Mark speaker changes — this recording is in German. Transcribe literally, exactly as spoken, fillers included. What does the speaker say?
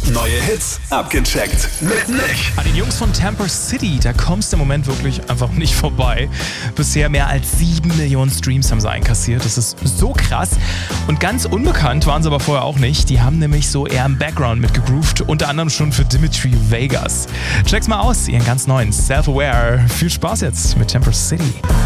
Speaker 1: Neue Hits abgecheckt mit Nick.
Speaker 2: An den Jungs von Temper City, da kommst du im Moment wirklich einfach nicht vorbei. Bisher mehr als sieben Millionen Streams haben sie einkassiert. Das ist so krass. Und ganz unbekannt waren sie aber vorher auch nicht. Die haben nämlich so eher im Background mitgegroovt, unter anderem schon für Dimitri Vegas. Check's mal aus, ihren ganz neuen Self-Aware. Viel Spaß jetzt mit Temper City.